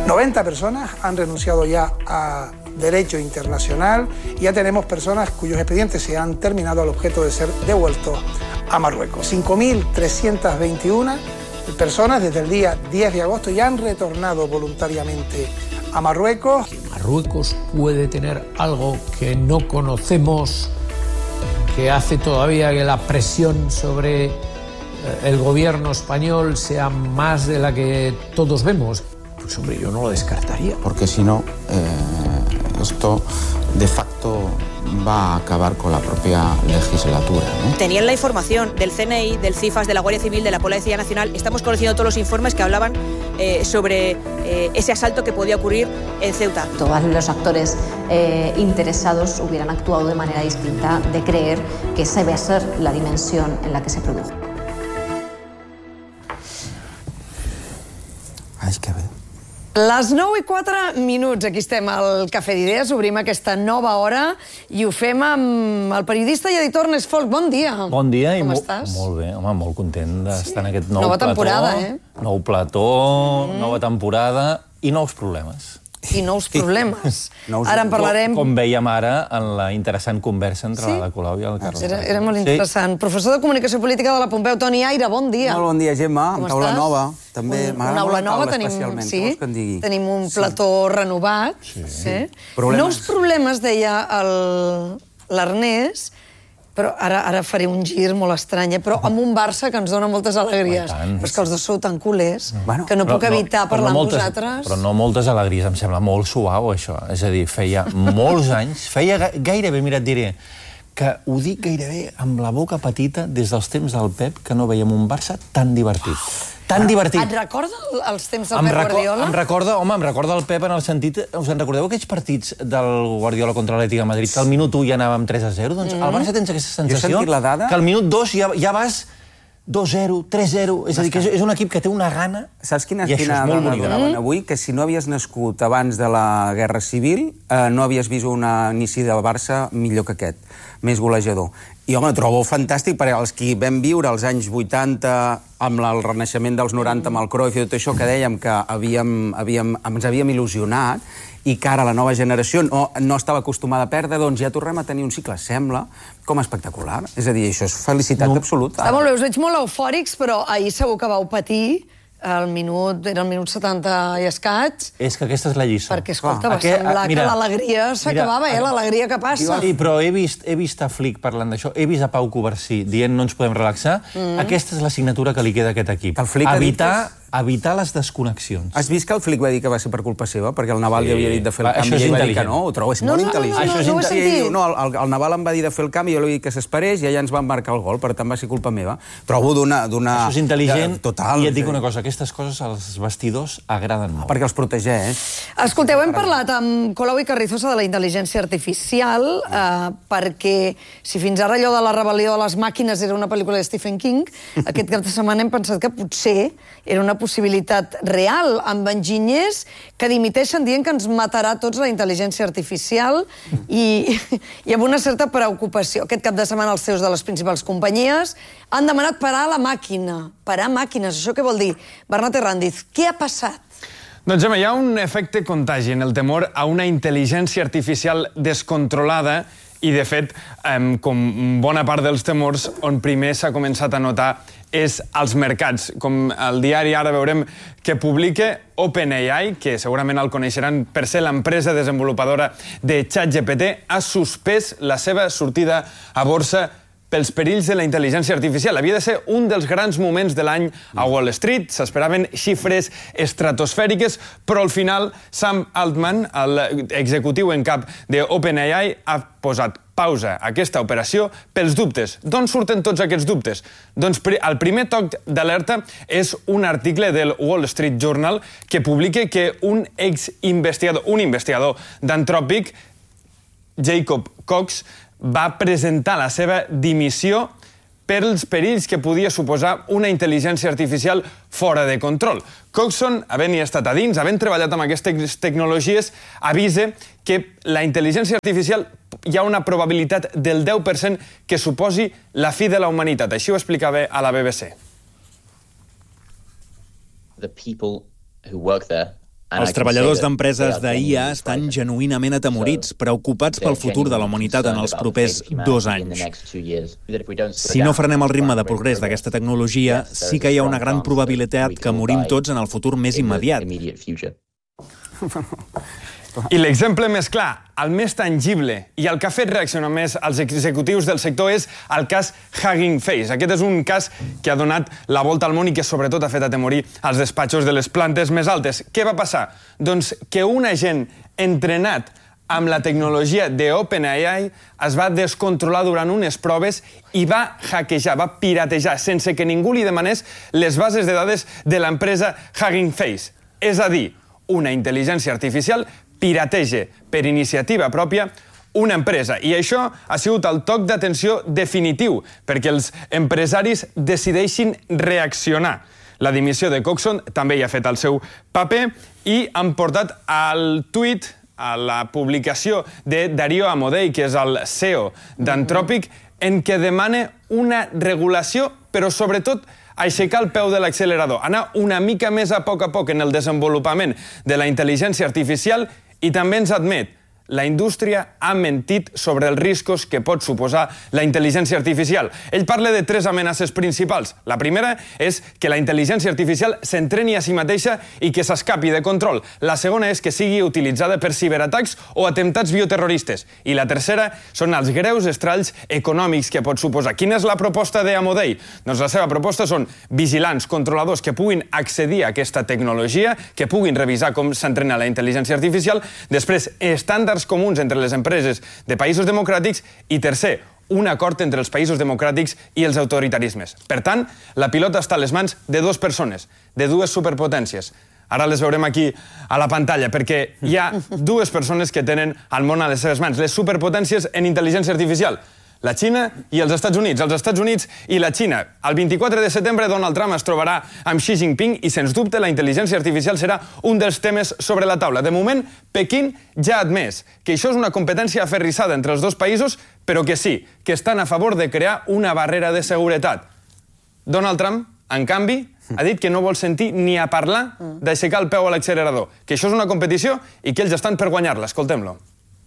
90 personas han renunciado ya a derecho internacional y ya tenemos personas cuyos expedientes se han terminado al objeto de ser devueltos a Marruecos. 5.321 personas desde el día 10 de agosto ya han retornado voluntariamente a Marruecos. Marruecos puede tener algo que no conocemos, que hace todavía que la presión sobre el gobierno español sea más de la que todos vemos. Pues hombre, yo no lo descartaría. Porque si no, esto de facto va a acabar con la propia legislatura, ¿no? Tenían la información del CNI, del CIFAS, de la Guardia Civil, de la Policía Nacional. Estamos conociendo todos los informes que hablaban sobre ese asalto que podía ocurrir en Ceuta. Todos los actores interesados hubieran actuado de manera distinta, de creer que esa iba a ser la dimensión en la que se produjo. Ai, que bé. Les 9:04, aquí estem al Cafè d'Idees, obrim aquesta nova hora i ho fem amb el periodista i editor Ernest Folch. Bon dia. Bon dia. Com estàs? Molt bé, home, molt content d'estar en aquest nou Nova plató. temporada, Nou plató, nova temporada i nous problemes. I nous problemes. Ara en parlarem... Com veiem ara en la interessant conversa entre l'Ada Colau i el Carles. Era molt interessant. Professor de Comunicació Política de la Pompeu, Toni Aire, bon dia. Molt bon dia, Gemma. Amb taula nova. També una aula nova tenim un plató renovat. Nous problemes, deia l'Ernest, però ara faré un gir molt estrany, però amb un Barça que ens dona moltes alegries. Però és que els dos sou tan culers que no puc evitar parlar amb vosaltres. Però no moltes alegries, em sembla molt suau, això. És a dir, feia molts anys, feia gairebé, mira, et diré, que ho dic gairebé amb la boca petita des dels temps del Pep, que no veiem un Barça tan divertit. Tan divertit. Et recorda els temps del Pep Guardiola? Em recorda el Pep en el sentit... Us en recordeu aquells partits del Guardiola contra l'Atlètic de Madrid, que al minut 1 ja anàvem 3-0? Doncs al Barça tens aquesta sensació que al minut 2 ja vas 2-0, 3-0... És a dir, que és un equip que té una gana... Saps quina espina donaven avui? Que si no havies nascut abans de la Guerra Civil, no havies vist un inici del Barça millor que aquest, més golejador. I, home, trobo fantàstic perquè els que vam viure als anys 80 amb el renaixement dels 90 amb el Cruyff i tot això que dèiem que ens havíem il·lusionat i que ara la nova generació no estava acostumada a perdre, doncs ja tornem a tenir un cicle, sembla, com espectacular. És a dir, això és felicitat absoluta. Està molt bé, us veig molt eufòrics, però ahir segur que vau patir. Era el minut 70 i escaig. És que aquesta és la lliçó. Perquè, escolta, va semblar que l'alegria s'acabava, l'alegria que passa. Sí, però he vist a Flick parlant d'això, he vist a Pau Covarsí dient no ens podem relaxar. Aquesta és l'assignatura que li queda a aquest equip. Evitar les desconnexions. Has vist que el Flick va dir que va ser per culpa seva? Perquè el Naval li havia dit de fer el canvi i ell va dir que no. Ho trobo, és molt intel·ligent. No ho he sentit. No, el Naval em va dir de fer el canvi i jo li he dit que s'esperés i allà ens van marcar el gol, per tant va ser culpa meva. Trobo d'una... Això és intel·ligent i et dic una cosa, aquestes coses als vestidors agraden molt. Perquè els protegeix. Escolteu, hem parlat amb Colau i Carrizosa de la intel·ligència artificial perquè si fins ara allò de la rebel·lió de les màquines era una pel·lícula de Stephen King, aquest cap de setmana hem pensat que potser era una possibilitat real, amb enginyers que dimiteixen dient que ens matarà tots la intel·ligència artificial i amb una certa preocupació. Aquest cap de setmana els CEOs de les principals companyies han demanat parar la màquina. Parar màquines, això què vol dir? Bernat Herrandiz, què ha passat? Doncs, Gemma, hi ha un efecte contagi en el temor a una intel·ligència artificial descontrolada i, de fet, com bona part dels temors, on primer s'ha començat a notar és als mercats. Com el diari ara veurem que publica OpenAI, que segurament el coneixeran per ser l'empresa desenvolupadora de ChatGPT, ha suspès la seva sortida a borsa pels perills de la intel·ligència artificial. Havia de ser un dels grans moments de l'any a Wall Street, s'esperaven xifres estratosfèriques, però al final Sam Altman, l'executiu en cap d'OpenAI, ha posat pausa a aquesta operació pels dubtes. D'on surten tots aquests dubtes? Doncs el primer toc d'alerta és un article del Wall Street Journal que publica que un investigador d'Anthropic, Jacob Cox, va presentar la seva dimissió pels perills que podia suposar una intel·ligència artificial fora de control. Coxon, havent-hi estat a dins, havent treballat amb aquestes tecnologies, avisa que la intel·ligència artificial hi ha una probabilitat del 10% que suposi la fi de la humanitat. Així ho explicava a la BBC. The people who work there Els treballadors d'empreses d'IA estan genuïnament atemorits, preocupats pel futur de la humanitat en els propers 2 anys. Si no frenem el ritme de progrés d'aquesta tecnologia, sí que hi ha una gran probabilitat que morim tots en el futur més immediat. I l'exemple més clar, el més tangible i el que ha fet reaccionar més als executius del sector és el cas Hugging Face. Aquest és un cas que ha donat la volta al món i que sobretot ha fet atemorir els despatxos de les plantes més altes. Què va passar? Doncs que un agent entrenat amb la tecnologia d'OpenAI es va descontrolar durant unes proves i va hackejar, va piratejar, sense que ningú li demanés les bases de dades de l'empresa Hugging Face. És a dir, una intel·ligència artificial pirateja per iniciativa pròpia una empresa. I això ha sigut el toc d'atenció definitiu perquè els empresaris decideixin reaccionar. La dimissió de Coxon també hi ha fet el seu paper i han portat al tuit, a la publicació de Dario Amodei, que és el CEO d'Anthropic, en què demana una regulació, però sobretot aixecar el peu de l'accelerador, anar una mica més a poc en el desenvolupament de la intel·ligència artificial i també ens admet la indústria ha mentit sobre els riscos que pot suposar la intel·ligència artificial. Ell parla de 3 amenaces principals. La primera és que la intel·ligència artificial s'entreni a si mateixa i que s'escapi de control. La segona és que sigui utilitzada per ciberatacs o atemptats bioterroristes. I la tercera són els greus estralls econòmics que pot suposar. Quina és la proposta d'Amodei? Doncs la seva proposta són vigilants, controladors que puguin accedir a aquesta tecnologia, que puguin revisar com s'entrena la intel·ligència artificial, després estàndards comuns entre les empreses de països democràtics i, tercer, un acord entre els països democràtics i els autoritarismes. Per tant, la pilota està a les mans de 2 persones, de 2 superpotències. Ara les veurem aquí a la pantalla, perquè hi ha 2 persones que tenen el món a les seves mans, les superpotències en intel·ligència artificial. La Xina i els Estats Units. Els Estats Units i la Xina. El 24 de setembre Donald Trump es trobarà amb Xi Jinping i, sens dubte, la intel·ligència artificial serà un dels temes sobre la taula. De moment, Pequín ja ha admès que això és una competència aferrissada entre els 2 països, però que sí, que estan a favor de crear una barrera de seguretat. Donald Trump, en canvi, ha dit que no vol sentir ni a parlar d'aixecar el peu a l'accelerador, que això és una competició i que ells estan per guanyar-la. Escoltem-lo.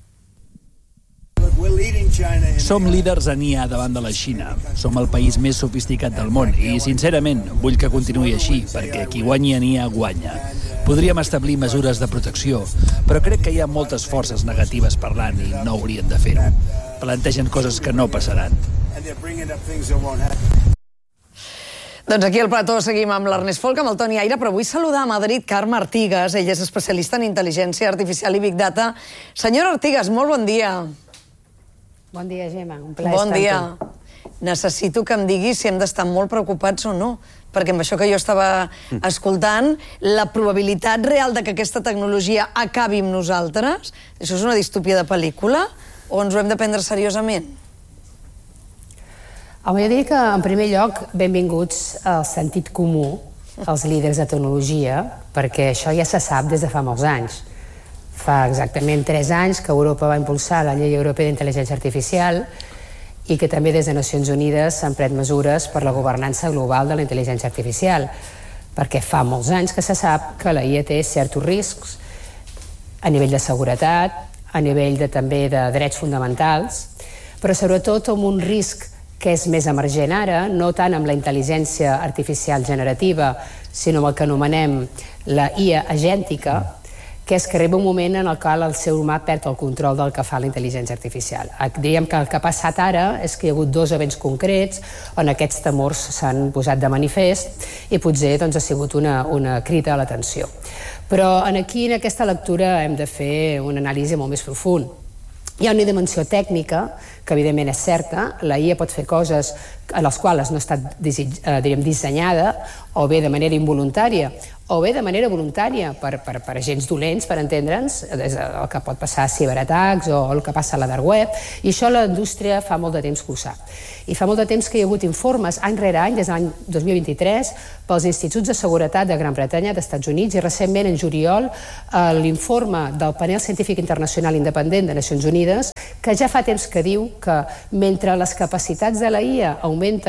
Som líders en IA davant de la Xina. Som el país més sofisticat del món i, sincerament, vull que continuï així, perquè qui guanyi en IA guanya. Podríem establir mesures de protecció, però crec que hi ha moltes forces negatives parlant i no haurien de fer-ho. Plantegen coses que no passaran. Doncs aquí al plató seguim amb l'Ernest Folk, amb el Toni Aire, però vull saludar a Madrid Carme Artigas. Ell és especialista en intel·ligència artificial i Big Data. Senyora Artigas, molt bon dia. Bon dia, Gemma. Un plaer estar amb tu. Bon dia. Necessito que em diguis si hem d'estar molt preocupats o no, perquè amb això que jo estava escoltant, la probabilitat real de que aquesta tecnologia acabi amb nosaltres, això és una distòpia de pel·lícula o ens ho hem de prendre seriosament? Home, jo diria que, en primer lloc, benvinguts al sentit comú, als líders de tecnologia, perquè això ja se sap des de fa molts anys. Fa exactament 3 anys que Europa va impulsar la Llei Europea d'Intel·ligència Artificial i que també des de Nacions Unides s'han pres mesures per la governança global de la intel·ligència artificial, perquè fa molts anys que se sap que la IA té certs riscs a nivell de seguretat, a nivell també de drets fonamentals, però sobretot amb un risc que és més emergent ara, no tant amb la intel·ligència artificial generativa, sinó amb el que anomenem la IA agèntica, que és que arriba un moment en el qual el ser humà perd el control del que fa la intel·ligència artificial. Diríem que el que ha passat ara és que hi ha hagut 2 events concrets on aquests temors s'han posat de manifest i potser ha sigut una crida a l'atenció. Però aquí, en aquesta lectura, hem de fer una anàlisi molt més profund. Hi ha una dimensió tècnica, que evidentment és certa. La IA pot fer coses en les quals no ha estat dissenyada, o bé de manera involuntària, o bé de manera voluntària per agents dolents, per entendre'ns, el que pot passar a ciberatacs o el que passa a la dark web, i això la indústria fa molt de temps que ho sap. I fa molt de temps que hi ha hagut informes, any rere any, des de l'any 2023, pels instituts de seguretat de Gran Bretanya, d'Estats Units, i recentment, en juliol, l'informe del Panel Científic Internacional Independent de Nacions Unides, que ja fa temps que diu que mentre les capacitats de la IA augmenten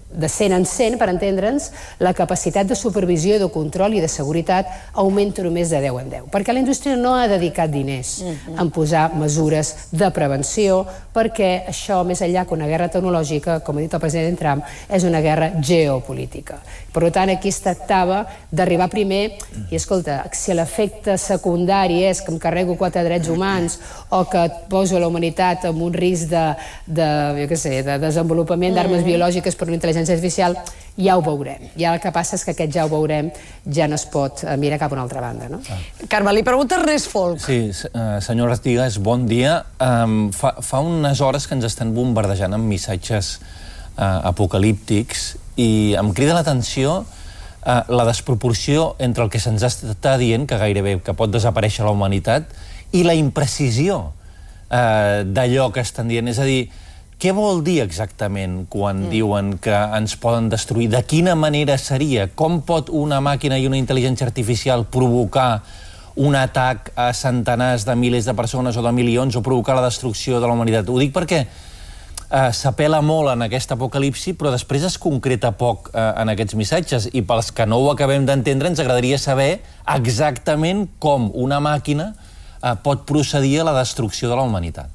de 100 en 100, per entendre'ns, la capacitat de supervisió, de control i de seguretat augmenta només de 10 en 10. Perquè la indústria no ha dedicat diners en posar mesures de prevenció, perquè això, més enllà que una guerra tecnològica, com ha dit el president Trump, és una guerra geopolítica. Per tant, aquí es tractava d'arribar primer i, escolta, si l'efecte secundari és que em carrego 4 drets humans o que et poso la humanitat en un risc de desenvolupament d'armes biològiques per una intel·ligència artificial, ja ho veurem. Ja el que passa és que aquest ja ho veurem ja no es pot mirar cap a una altra banda, no? Carme, li pregunta Ernest Folk. Sí, senyor Artigas, bon dia. Fa unes hores que ens estan bombardejant amb missatges apocalíptics i em crida l'atenció la desproporció entre el que se'ns està dient, que gairebé que pot desaparèixer la humanitat, i la imprecisió d'allò que estan dient. És a dir, què vol dir exactament quan diuen que ens poden destruir? De quina manera seria? Com pot una màquina i una intel·ligència artificial provocar un atac a centenars de milers de persones o de milions o provocar la destrucció de la humanitat? Ho dic perquè s'apela molt en aquesta apocalipsi, però després es concreta poc en aquests missatges, i pels que no ho acabem d'entendre ens agradaria saber exactament com una màquina pot procedir a la destrucció de la humanitat.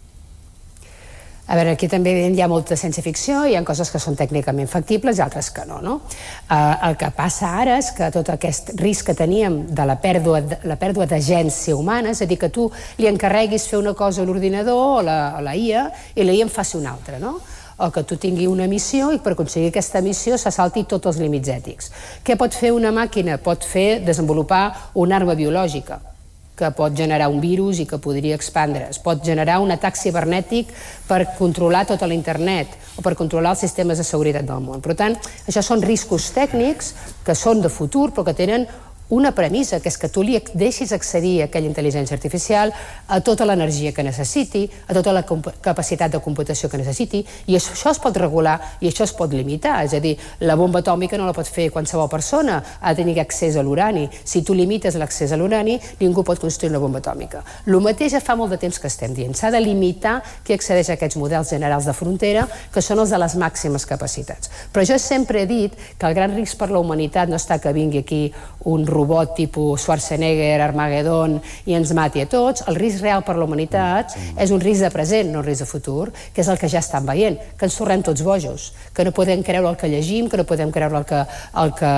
A veure, aquí també hi ha molta ciència-ficció, hi ha coses que són tècnicament factibles i altres que no. El que passa ara és que tot aquest risc que teníem de la pèrdua d'agència humana, és a dir, que tu li encarreguis fer una cosa a l'ordinador o a la IA i la IA en faci una altra, no? O que tu tingui una missió i per aconseguir aquesta missió se salti tots els límits ètics. Què pot fer una màquina? Pot desenvolupar una arma biològica que pot generar un virus i que podria expandre's. Pot generar un atac cibernètic per controlar tota l'internet o per controlar els sistemes de seguretat del món. Per tant, això són riscos tècnics que són de futur però que tenen una premissa, que és que tu li deixis accedir a aquella intel·ligència artificial a tota l'energia que necessiti, a tota la capacitat de computació que necessiti, i això es pot regular i això es pot limitar. És a dir, la bomba atòmica no la pot fer qualsevol persona, ha de tenir accés a l'urani. Si tu limites l'accés a l'urani, ningú pot construir una bomba atòmica. El mateix ja fa molt de temps que estem dient. S'ha de limitar qui accedeix a aquests models generals de frontera, que són els de les màximes capacitats. Però jo sempre he dit que el gran risc per la humanitat no està que vingui aquí un robot tipus Schwarzenegger, Armageddon i ens mati a tots. El risc real per la humanitat és un risc de present, no un risc de futur, que és el que ja estan veient, que ens tornem tots bojos, que no podem creure el que llegim, que no podem creure el que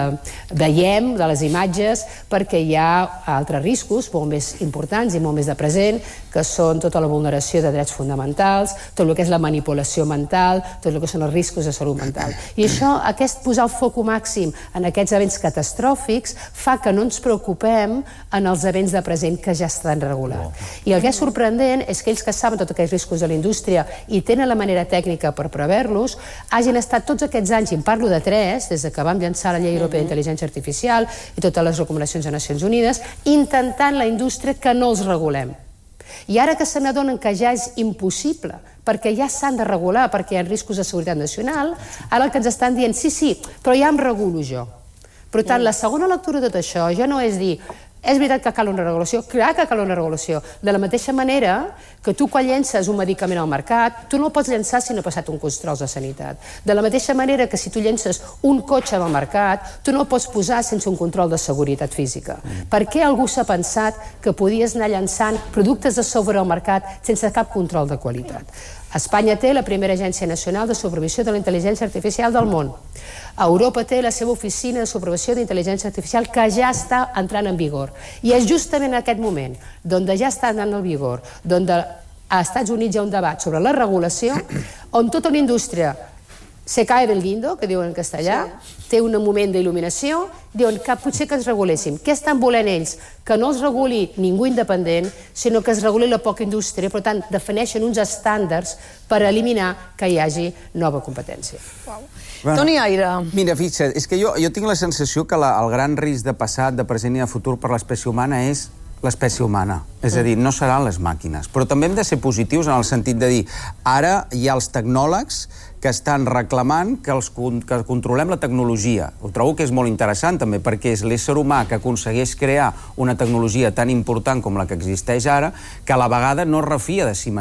veiem de les imatges, perquè hi ha altres riscos molt més importants i molt més de present, que són tota la vulneració de drets fonamentals, tot el que és la manipulació mental, tot el que són els riscos de salut mental. I això, posar el focus màxim en aquests events catastròfics fa que no ens preocupem en els events de present que ja estan regulats. I el que és sorprendent és que ells que saben tots aquests riscos de la indústria i tenen la manera tècnica per prever-los, hagin estat tots aquests anys, i en parlo de 3, des que vam llançar la Llei Europea d'Intel·ligència Artificial i totes les recomanacions de Nacions Unides, intentant la indústria que no els regulem. I ara que se n'adonen que ja és impossible, perquè ja s'han de regular, perquè hi ha riscos de seguretat nacional, ara el que ens estan dient, sí, però ja em regulo jo. Per tant, la segona lectura de tot això ja no és dir és veritat que cal una regulació, clar que cal una regulació. De la mateixa manera que tu quan llences un medicament al mercat, tu no el pots llençar si no ha passat un control de sanitat. De la mateixa manera que si tu llences un cotxe al mercat, tu no el pots posar sense un control de seguretat física. Per què algú s'ha pensat que podies anar llançant productes de software al mercat sense cap control de qualitat? Espanya té la primera agència nacional de supervisió de la intel·ligència artificial del món. Europa té la seva oficina de supervisió d'intel·ligència artificial que ja està entrant en vigor. I és justament en aquest moment, on ja està entrant en vigor, on a Estats Units hi ha un debat sobre la regulació, on tota una indústria se cae del guindo, que diuen en castellà, té un moment d'il·luminació, diuen que potser que ens reguléssim. Què estan volent ells? Que no els reguli ningú independent, sinó que es reguli la poca indústria, per tant, defineixen uns estàndards per eliminar que hi hagi nova competència. Toni Aire. Mira, fixa't, és que jo tinc la sensació que el gran risc de passat, de present i de futur per l'espècie humana és l'espècie humana. És a dir, no seran les màquines. Però també hem de ser positius en el sentit de dir, ara hi ha els tecnòlegs que estan reclamant que controlem la tecnologia. Ho trobo que és molt interessant també, perquè és l'ésser humà que aconsegueix crear una tecnologia tan important com la que existeix ara, que a la vegada no es refia de si mateix.